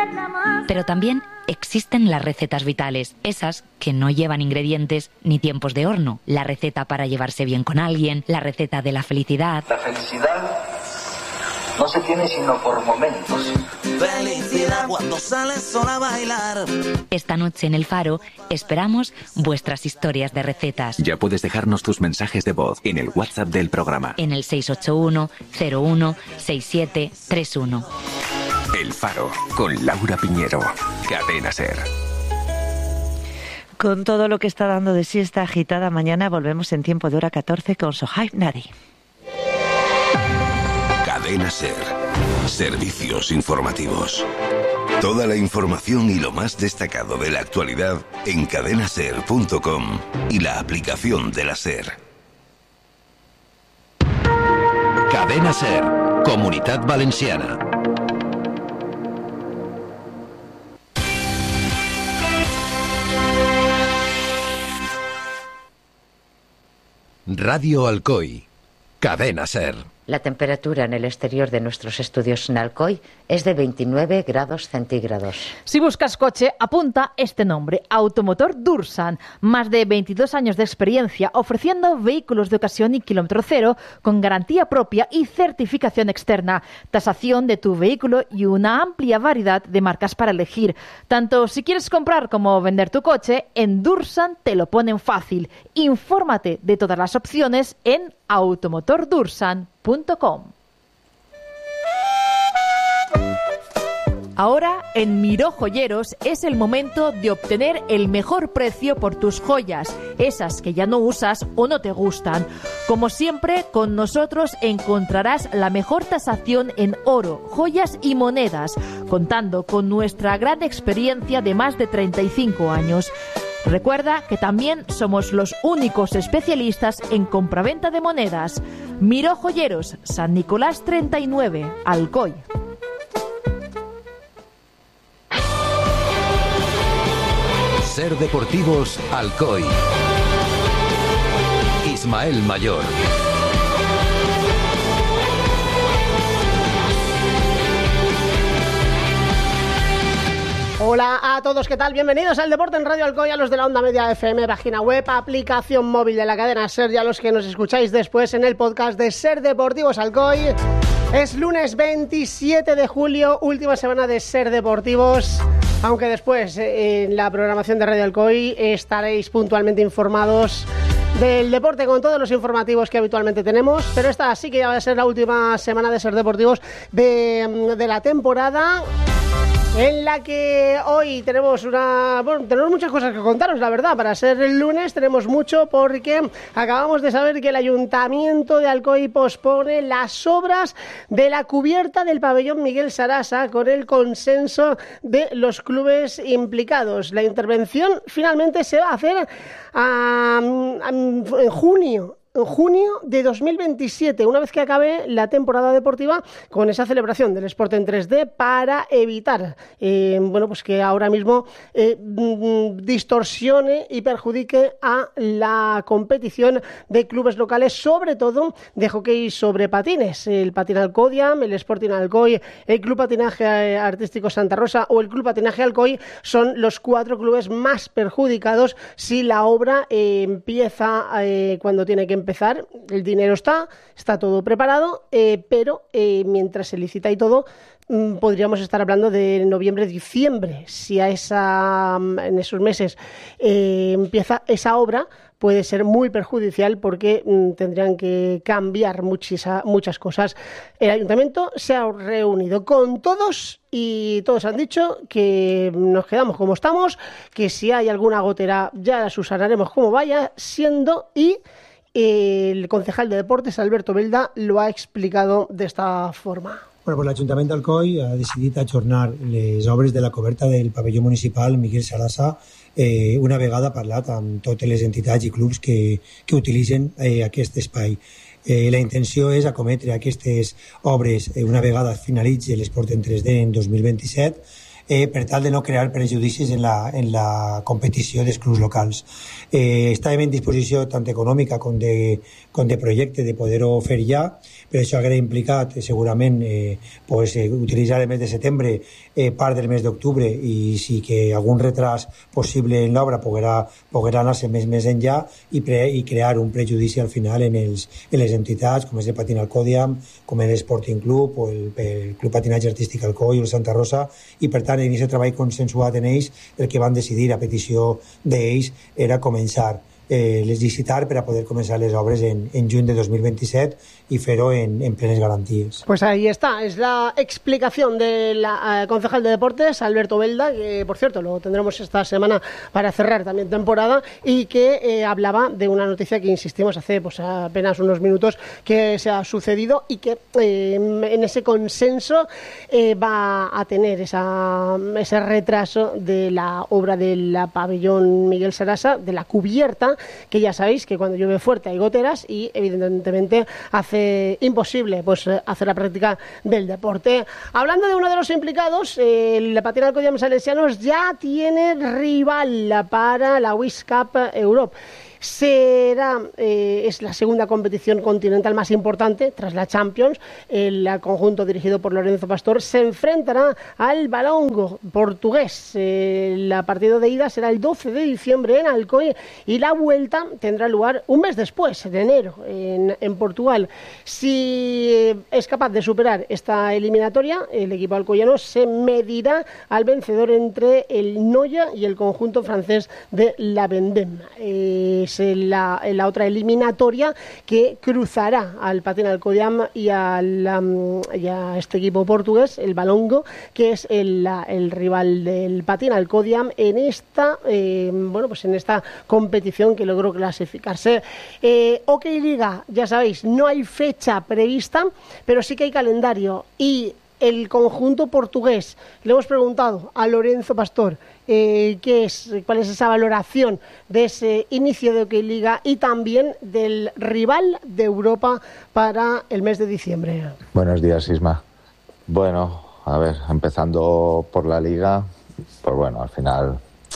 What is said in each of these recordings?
Pero también existen las recetas vitales, esas que no llevan ingredientes ni tiempos de horno. La receta para llevarse bien con alguien, la receta de la felicidad. La felicidad no se tiene sino por momentos. Felicidad cuando sales sola a bailar. Esta noche en El Faro esperamos vuestras historias de recetas. Ya puedes dejarnos tus mensajes de voz en el WhatsApp del programa. En el 681 01 6731. El Faro, con Laura Piñero. Cadena SER. Con todo lo que está dando de sí esta agitada mañana, volvemos en tiempo de hora 14 con Sohaib Nadi. Cadena SER. Servicios informativos. Toda la información y lo más destacado de la actualidad en cadenaser.com y la aplicación de la SER. Cadena SER, Comunitat Valenciana. Radio Alcoy, Cadena SER. La temperatura en el exterior de nuestros estudios en Alcoy es de 29 grados centígrados. Si buscas coche, apunta este nombre, Automotor Dursan. Más de 22 años de experiencia ofreciendo vehículos de ocasión y kilómetro cero con garantía propia y certificación externa, tasación de tu vehículo y una amplia variedad de marcas para elegir. Tanto si quieres comprar como vender tu coche, en Dursan te lo ponen fácil. Infórmate de todas las opciones en automotordursan.com. Ahora, en Miró Joyeros es el momento de obtener el mejor precio por tus joyas, esas que ya no usas o no te gustan. Como siempre, con nosotros encontrarás la mejor tasación en oro, joyas y monedas, contando con nuestra gran experiencia de más de 35 años. Recuerda que también somos los únicos especialistas en compraventa de monedas. Miró Joyeros, San Nicolás 39, Alcoy. SER Deportivos Alcoy. Ismael Mayor. Hola a todos, ¿qué tal? Bienvenidos al Deporte en Radio Alcoy, a los de la Onda Media FM, página web, aplicación móvil de la cadena SER y a los que nos escucháis después en el podcast de SER Deportivos Alcoy. Es lunes 27 de julio, última semana de SER Deportivos, aunque después en la programación de Radio Alcoy estaréis puntualmente informados del deporte con todos los informativos que habitualmente tenemos, pero esta sí que ya va a ser la última semana de SER Deportivos de la temporada, en la que hoy tenemos muchas cosas que contaros, la verdad. Para ser el lunes tenemos mucho, porque acabamos de saber que el Ayuntamiento de Alcoy pospone las obras de la cubierta del pabellón Miguel Sarasa con el consenso de los clubes implicados. La intervención finalmente se va a hacer en junio de 2027, una vez que acabe la temporada deportiva, con esa celebración del Sport en 3D, para evitar pues que ahora mismo distorsione y perjudique a la competición de clubes locales, sobre todo de hockey sobre patines. El Patín Alcodiam, el Sporting Alcoy, el Club Patinaje Artístico Santa Rosa o el Club Patinaje Alcoy son los 4 clubes más perjudicados si la obra empieza cuando tiene que empezar. El dinero está todo preparado, pero mientras se licita y todo, podríamos estar hablando de noviembre-diciembre. Si en esos meses empieza esa obra, puede ser muy perjudicial, porque tendrían que cambiar muchas cosas. El Ayuntamiento se ha reunido con todos y todos han dicho que nos quedamos como estamos, que si hay alguna gotera ya la subsanaremos como vaya siendo, y el concejal de Deportes, Alberto Belda, lo ha explicado de esta forma. Bueno, pues l'Ajuntament d'Alcoi ha decidit ajornar les obres de la coberta del pavelló municipal Miguel Sarasa, una vegada parlat amb totes les entitats i clubs que utilitzen aquest espai. La intenció és acometre aquestes obres una vegada finalitzi l'Esport en 3D en 2027, per tal de no crear prejudicis en la competició dels clubs locals. Estàvem en disposició tant econòmica com de projecte de poder-ho fer ja, però això hauria implicat segurament utilitzar el mes de setembre, part del mes d'octubre, i si que algun retras possible en l'obra poguera anar-se més enllà i crear un prejudici al final en les entitats com és el Patín Alcòdiam, com és l'Sporting Club o el Club Patinatge Artístic Alcoi o el Santa Rosa, i per tant en aquest treball consensuat en ells el que van decidir a petició d'ells era començar les licitar per a poder començar les obres en juny de 2027 y fer-ho en plenes garantías. Pues ahí está, es la explicación del concejal de Deportes, Alberto Belda, que por cierto lo tendremos esta semana para cerrar también temporada, y que hablaba de una noticia que insistimos hace apenas unos minutos que se ha sucedido y que en ese consenso va a tener ese retraso de la obra del pabellón Miguel Sarasa, de la cubierta, que ya sabéis que cuando llueve fuerte hay goteras y evidentemente hace imposible hacer la práctica del deporte. Hablando de uno de los implicados, el Patín Alcòdiam Salesianos ya tiene rival para la Wish Cup Europe. Es la segunda competición continental más importante tras la Champions. El conjunto dirigido por Lorenzo Pastor se enfrentará al Valongo portugués. El partido de ida será el 12 de diciembre en Alcoy y la vuelta tendrá lugar un mes después, en enero, en Portugal. Si es capaz de superar esta eliminatoria, el equipo alcoyano se medirá al vencedor entre el Noya y el conjunto francés de la Vendem. La otra eliminatoria que cruzará al Patín Alcòdiam y a este equipo portugués, el Valongo, que es el rival del Patín Alcòdiam en esta en esta competición que logró clasificarse. OK Liga, ya sabéis, no hay fecha prevista, pero sí que hay calendario, y el conjunto portugués, le hemos preguntado a Lorenzo Pastor cuál es esa valoración de ese inicio de OK Liga y también del rival de Europa para el mes de diciembre. Buenos días, Isma. Bueno, a ver, empezando por la Liga, pues bueno, al final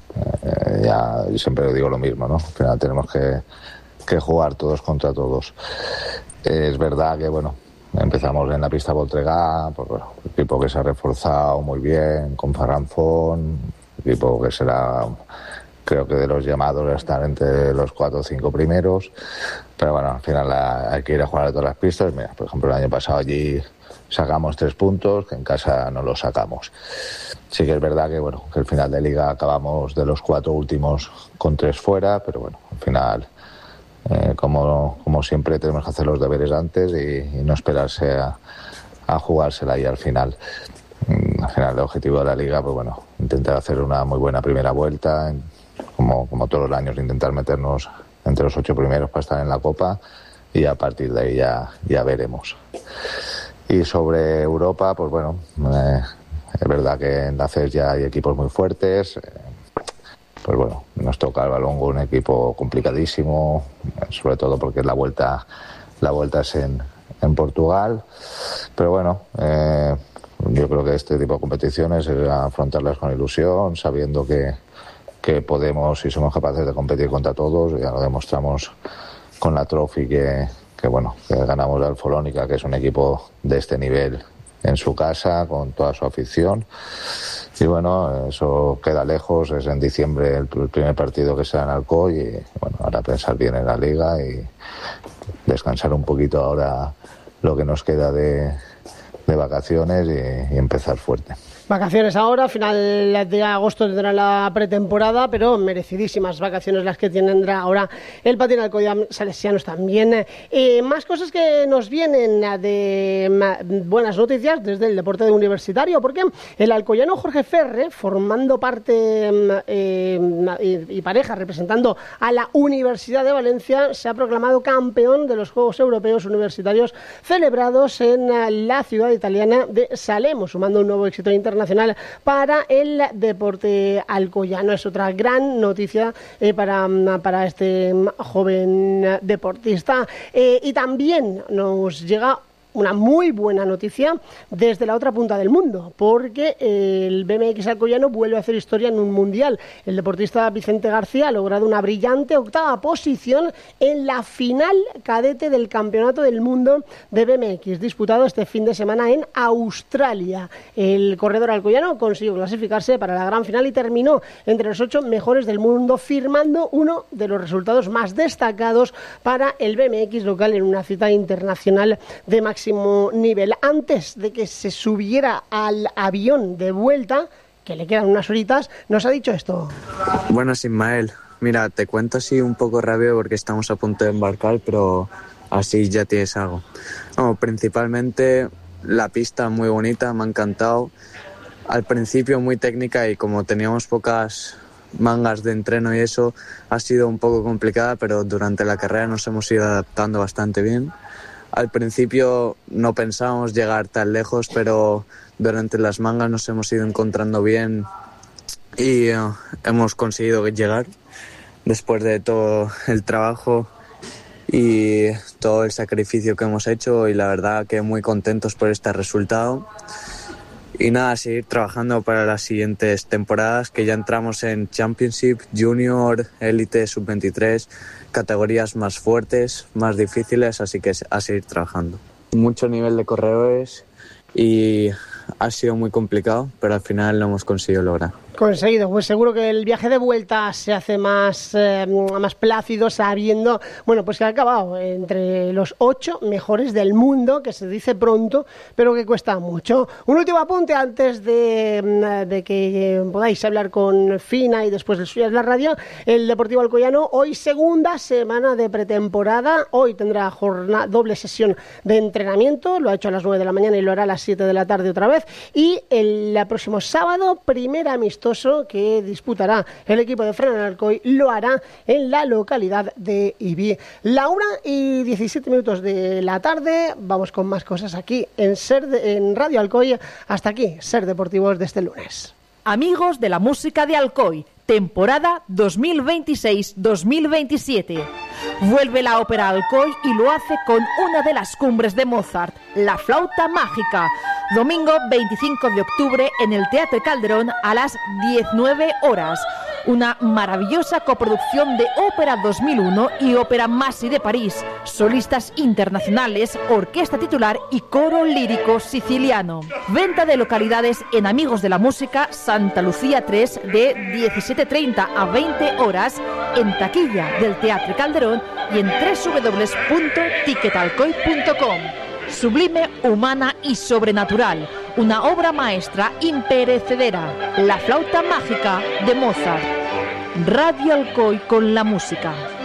ya siempre digo lo mismo, ¿no? Al final tenemos que jugar todos contra todos. Es verdad que, bueno, empezamos en la pista Voltregá, pues bueno, equipo que se ha reforzado muy bien, con Ferranzón, equipo que será, creo que de los llamados, estar entre los 4 o 5 primeros, pero bueno, al final hay que ir a jugar a todas las pistas. Mira, por ejemplo, el año pasado allí sacamos 3 puntos, que en casa no los sacamos. Sí que es verdad que, bueno, que el final de Liga acabamos de los 4 últimos con 3 fuera, pero bueno, al final, como siempre, tenemos que hacer los deberes antes y no esperarse a jugársela ahí al final. Al final, el objetivo de la Liga, pues bueno, intentar hacer una muy buena primera vuelta, como todos los años, intentar meternos entre los 8 primeros para estar en la Copa, y a partir de ahí ya veremos. Y sobre Europa, pues bueno, es verdad que en la CES ya hay equipos muy fuertes. Pues bueno, nos toca el Valongo, un equipo complicadísimo, sobre todo porque la vuelta es en Portugal. Pero bueno, yo creo que este tipo de competiciones es afrontarlas con ilusión, sabiendo que podemos y somos capaces de competir contra todos. Ya lo demostramos con la Trophy que ganamos al Folónica, que es un equipo de este nivel en su casa, con toda su afición. Y bueno, eso queda lejos, es en diciembre el primer partido que será en Alcoy, y bueno, ahora pensar bien en la Liga y descansar un poquito ahora lo que nos queda de vacaciones y empezar fuerte. Vacaciones ahora, final de agosto tendrá la pretemporada, pero merecidísimas vacaciones las que tendrá ahora el Patín Alcòdiam Salesianos también. Más cosas que nos vienen de buenas noticias desde el deporte universitario, porque el alcoyano Jorge Ferre, formando parte y pareja representando a la Universidad de Valencia, se ha proclamado campeón de los Juegos Europeos Universitarios celebrados en la ciudad italiana de Salemo, sumando un nuevo éxito internacional para el deporte alcoyano. Es otra gran noticia para este joven deportista. Y también nos llega una muy buena noticia desde la otra punta del mundo, porque el BMX alcoyano vuelve a hacer historia en un mundial. El deportista Vicente García ha logrado una brillante 8ª posición en la final cadete del Campeonato del Mundo de BMX, disputado este fin de semana en Australia. El corredor alcoyano consiguió clasificarse para la gran final y terminó entre los 8 mejores del mundo, firmando uno de los resultados más destacados para el BMX local en una cita internacional de máximo nivel. Antes de que se subiera al avión de vuelta, que le quedan unas horitas, nos ha dicho esto. Buenas, Ismael. Mira, te cuento así un poco rápido porque estamos a punto de embarcar, pero así ya tienes algo. No, principalmente la pista muy bonita, me ha encantado. Al principio muy técnica y como teníamos pocas mangas de entreno y eso, ha sido un poco complicada, pero durante la carrera nos hemos ido adaptando bastante bien. Al principio no pensábamos llegar tan lejos, pero durante las mangas nos hemos ido encontrando bien y hemos conseguido llegar después de todo el trabajo y todo el sacrificio que hemos hecho, y la verdad que muy contentos por este resultado. Y nada, seguir trabajando para las siguientes temporadas, que ya entramos en Championship, Junior, Elite, Sub-23, categorías más fuertes, más difíciles, así que a seguir trabajando. Mucho nivel de corredores y ha sido muy complicado, pero al final lo hemos conseguido lograr. Conseguido, pues seguro que el viaje de vuelta se hace más plácido sabiendo, bueno, pues que ha acabado entre los 8 mejores del mundo, que se dice pronto, pero que cuesta mucho. Un último apunte antes de que podáis hablar con Fina y después de Suyas la Radio. El Deportivo Alcoyano, hoy segunda semana de pretemporada, hoy tendrá doble sesión de entrenamiento, lo ha hecho a las 9 de la mañana y lo hará a las 7 de la tarde otra vez, y el próximo sábado, primer amistoso que disputará el equipo de Fran Alcoy, lo hará en la localidad de Ibi. La 1:17 de la tarde, vamos con más cosas aquí en Radio Alcoy. Hasta aquí, Ser Deportivos de este lunes. Amigos de la música de Alcoy, temporada 2026-2027. Vuelve la ópera Alcoy y lo hace con una de las cumbres de Mozart, La Flauta Mágica. Domingo 25 de octubre en el Teatro Calderón a las 19 horas. Una maravillosa coproducción de Ópera 2001 y Ópera Masi de París. Solistas internacionales, orquesta titular y coro lírico siciliano. Venta de localidades en Amigos de la Música, Santa Lucía 3, de 17:30 a 20 horas, en taquilla del Teatro Calderón y en www.ticketalcoy.com. Sublime, humana y sobrenatural. Una obra maestra imperecedera. La Flauta Mágica de Mozart. Radio Alcoy con la música.